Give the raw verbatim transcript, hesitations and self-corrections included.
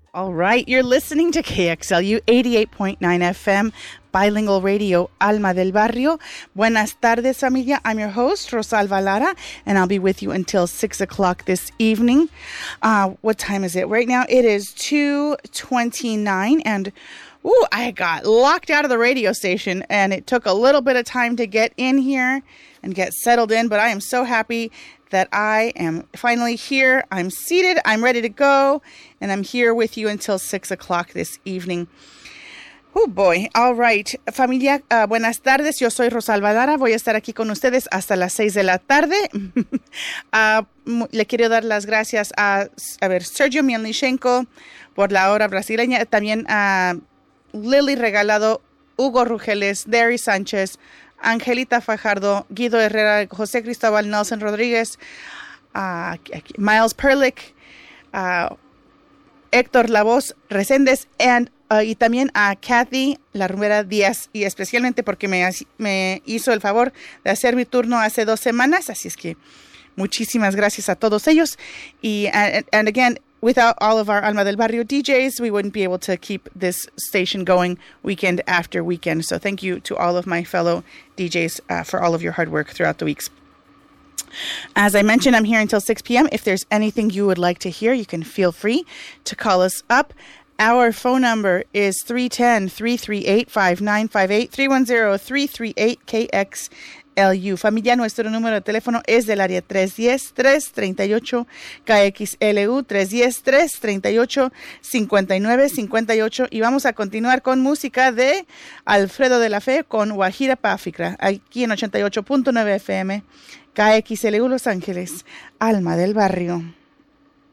All right, you're listening to K X L U eighty-eight point nine F M, bilingual radio, Alma del Barrio. Buenas tardes, familia. I'm your host, Rosalba Lara, and I'll be with you until six o'clock this evening. Uh, what time is it? Right now, it is two twenty-nine, and ooh, I got locked out of the radio station, and it took a little bit of time to get in here and get settled in, but I am so happy that I am finally here. I'm seated, I'm ready to go, and I'm here with you until six o'clock this evening. Oh boy, all right. Familia, uh, buenas tardes, yo soy Rosalba Lara, voy a estar aquí con ustedes hasta las seis de la tarde. uh, le quiero dar las gracias a, a ver, Sergio Mielnichenko por la hora brasileña, también a Lily Regalado, Hugo Rugeles, Derry Sánchez, Angelita Fajardo, Guido Herrera, José Cristóbal, Nelson Rodríguez, uh, Miles Perlick, uh, Héctor Lavoz Reséndez, and, uh, y también a Kathy La Rumera Díaz, y especialmente porque me, me hizo el favor de hacer mi turno hace dos semanas, así es que muchísimas gracias a todos ellos. Y, and, and again, without all of our Alma del Barrio D Js, we wouldn't be able to keep this station going weekend after weekend. So thank you to all of my fellow D Js uh, for all of your hard work throughout the weeks. As I mentioned, I'm here until six p.m. If there's anything you would like to hear, you can feel free to call us up. Our phone number is three one zero, three three eight, five nine five eight, three one zero, three three eight, K X L U. Familia, nuestro número de teléfono es del área tres uno cero, tres tres ocho, K X L U, tres uno cero, tres tres ocho, cinco nueve cinco ocho. Y vamos a continuar con música de Alfredo de la Fe con Guajira Páfikra, aquí en ochenta y ocho punto nueve F M, K X L U Los Ángeles, Alma del Barrio.